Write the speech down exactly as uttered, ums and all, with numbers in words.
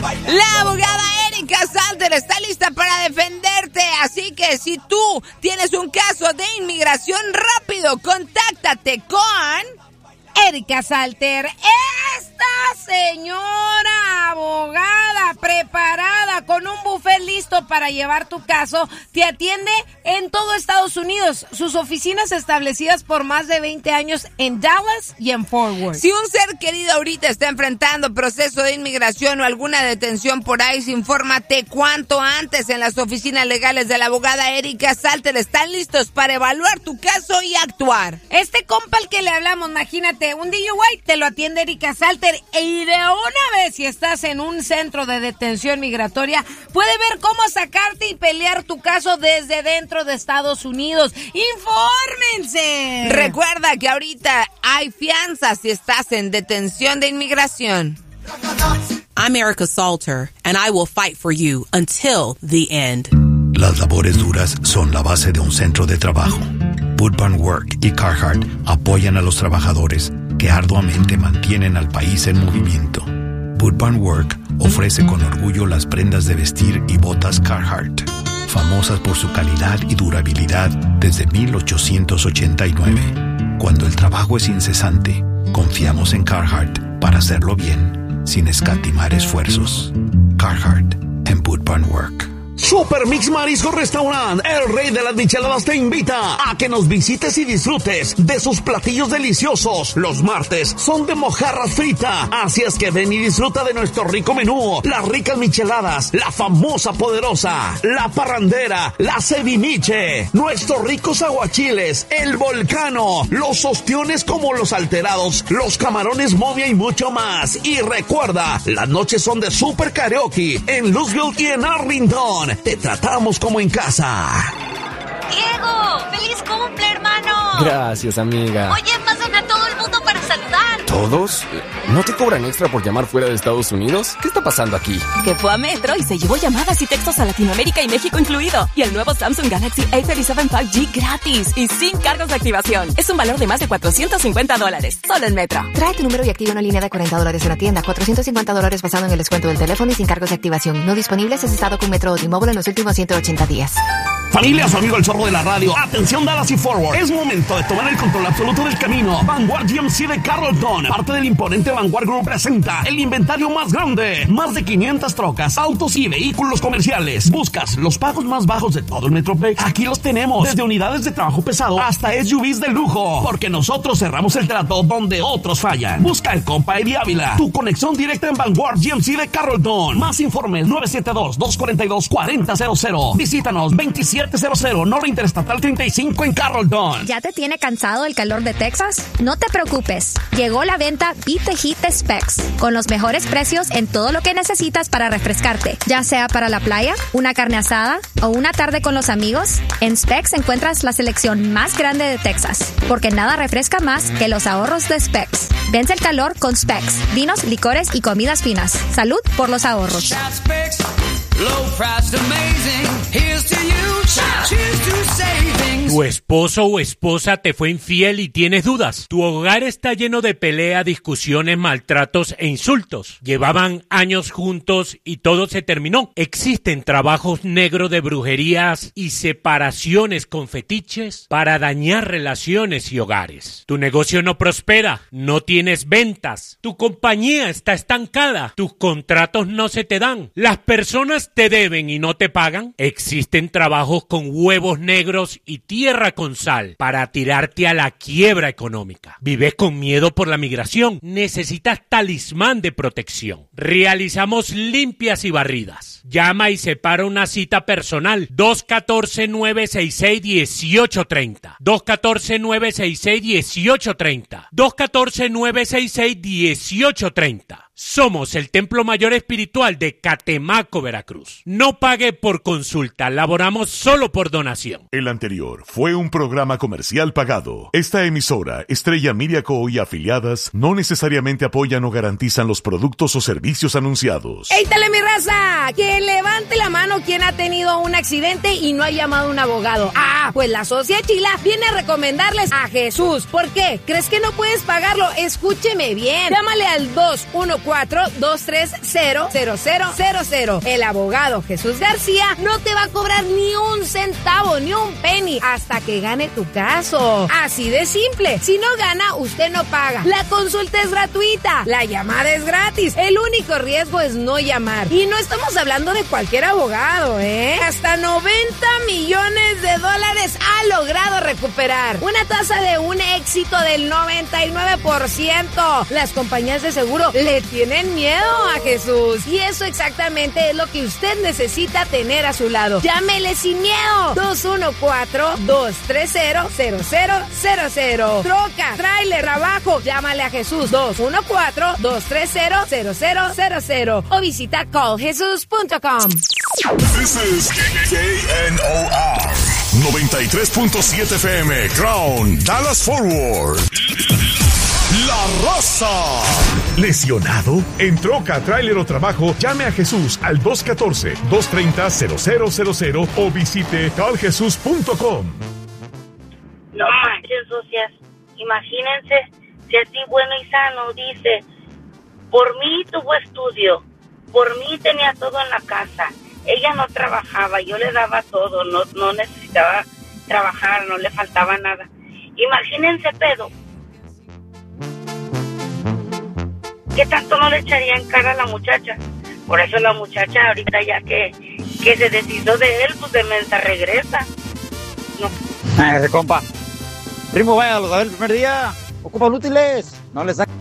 La abogada Erika Salter está lista para defenderte, así que si tú tienes un caso de inmigración, rápido, contáctate con Erika Salter. Esta señora abogada preparada con un buffet listo para llevar tu caso te atiende en todo Estados Unidos. Sus oficinas establecidas por más de veinte años en Dallas y en Fort Worth. Si un ser querido ahorita está enfrentando proceso de inmigración o alguna detención por I C E, infórmate cuanto antes en las oficinas legales de la abogada Erika Salter. Están listos para evaluar tu caso y actuar. Este compa al que le hablamos, imagínate, un D U I te lo atiende Erika Salter, y de una vez, si estás en un centro de detención migratoria, puede ver cómo sacarte y pelear tu caso desde dentro de Estados Unidos. ¡Infórmense! Recuerda que ahorita hay fianza si estás en detención de inmigración. I'm Erika Salter, and I will fight for you until the end. Las labores duras son la base de un centro de trabajo. Boot Barn Work y Carhartt apoyan a los trabajadores que arduamente mantienen al país en movimiento. Boot Barn Work ofrece con orgullo las prendas de vestir y botas Carhartt, famosas por su calidad y durabilidad desde mil ochocientos ochenta y nueve. Cuando el trabajo es incesante, confiamos en Carhartt para hacerlo bien, sin escatimar esfuerzos. Carhartt en Boot Barn Work. Super Mix Marisco Restaurant, el rey de las micheladas, te invita a que nos visites y disfrutes de sus platillos deliciosos. Los martes son de mojarra frita, así es que ven y disfruta de nuestro rico menú, las ricas micheladas, la famosa poderosa, la parrandera, la ceviche, nuestros ricos aguachiles, el volcano, los ostiones como los alterados, los camarones movia y mucho más. Y recuerda, las noches son de Super Karaoke en Louisville y en Arlington. Te tratamos como en casa. ¡Diego! ¡Feliz cumple, hermano! Gracias, amiga. Oye, pasan a todo el mundo para saludar. ¿Todos? ¿No te cobran extra por llamar fuera de Estados Unidos? ¿Qué está pasando aquí? Que fue a Metro y se llevó llamadas y textos a Latinoamérica y México incluido. Y el nuevo Samsung Galaxy A treinta y siete cinco G gratis y sin cargos de activación. Es un valor de más de cuatrocientos cincuenta dólares. Solo en Metro. Trae tu número y activa una línea de cuarenta dólares en la tienda. cuatrocientos cincuenta dólares basado en el descuento del teléfono y sin cargos de activación. No disponible si has estado con Metro o T-Mobile en los últimos ciento ochenta días. Familia, su amigo el zorro de la radio. Atención, Dallas y Fort Worth. Es momento de tomar el control absoluto del camino. Vanguard G M C de Carrollton, parte del imponente Vanguard Group, presenta el inventario más grande. Más de quinientas trocas, autos y vehículos comerciales. ¿Buscas los pagos más bajos de todo el Metroplex? Aquí los tenemos. Desde unidades de trabajo pesado hasta S U Vs de lujo. Porque nosotros cerramos el trato donde otros fallan. Busca el compa Eddie Ávila. Tu conexión directa en Vanguard G M C de Carrollton. Más informes nueve siete dos, dos cuatro dos, cuatro cero cero cero. Visítanos veintisiete cero cero Norte Interestatal treinta y cinco en Carrollton. ¿Ya te tiene cansado el calor de Texas? No te preocupes. Llegó la venta Beat the Heat de Specs, con los mejores precios en todo lo que necesitas para refrescarte, ya sea para la playa, una carne asada o una tarde con los amigos. En Specs encuentras la selección más grande de Texas, porque nada refresca más que los ahorros de Specs. Vence el calor con Specs, vinos, licores y comidas finas. Salud por los ahorros. Tu esposo o esposa te fue infiel y tienes dudas. Tu hogar está lleno de pelea, discusiones, maltratos e insultos. Llevaban años juntos y todo se terminó. Existen trabajos negros de brujerías y separaciones con fetiches para dañar relaciones y hogares. Tu negocio no prospera, no tienes ventas, tu compañía está estancada, tus contratos no se te dan, las personas te deben y no te pagan. Existen trabajos con huevos negros y tierra con sal para tirarte a la quiebra económica. ¿Vives con miedo por la migración? Necesitas talismán de protección. Realizamos limpias y barridas. Llama y separa una cita personal. dos uno cuatro, nueve seis seis, uno ocho tres cero. dos uno cuatro, nueve seis seis, uno ocho tres cero. dos uno cuatro, nueve seis seis, uno ocho tres cero. Somos el Templo Mayor Espiritual de Catemaco, Veracruz. No pague por consulta, laboramos solo por donación. El anterior fue un programa comercial pagado. Esta emisora, Estrella Media Co. y afiliadas, no necesariamente apoyan o garantizan los productos o servicios anunciados. ¡Ey, tele, mi raza! Que levante la mano quien ha tenido un accidente y no ha llamado a un abogado. Ah, pues la Socia Chila viene a recomendarles a Jesús. ¿Por qué? ¿Crees que no puedes pagarlo? Escúcheme bien. Llámale al dos uno cuatro, dos tres cero, cero cero cero cero. El abogado Jesús García no te va a cobrar ni un centavo, ni un penny, hasta que gane tu caso. Así de simple. Si no gana, usted no paga. La consulta es gratuita. La llamada es gratis. El único riesgo es no llamar. Y no estamos hablando de cualquier abogado, ¿eh? Hasta noventa millones de dólares ha logrado recuperar. Una tasa de un éxito del noventa y nueve por ciento. Las compañías de seguro le tienen miedo a Jesús. Y eso exactamente es lo que usted necesita tener a su lado. Llámele sin miedo. dos uno cuatro, dos tres cero, cero cero cero cero. Troca, tráiler, trabajo. Llámale a Jesús. dos uno cuatro, dos tres cero, cero cero cero cero. O visita call jesus punto com. This is K N O R noventa y tres punto siete F M, Crown, Dallas Forward. La Raza. ¿Lesionado? En troca, tráiler o trabajo, llame a Jesús al dos uno cuatro, dos tres cero, cero cero cero cero o visite call jesus punto com. No manches, socias. Imagínense si así bueno y sano dice, por mí tuvo estudio, por mí tenía todo en la casa. Ella no trabajaba, yo le daba todo, no, no necesitaba trabajar, no le faltaba nada. Imagínense, pedo. ¿Qué tanto no le echaría en cara a la muchacha? Por eso la muchacha ahorita ya que, que se deshizo de él, pues de mensa regresa. No. Ah, ese compa. Primo, vaya, a los a ver el primer día. Ocupan útiles. No les saca.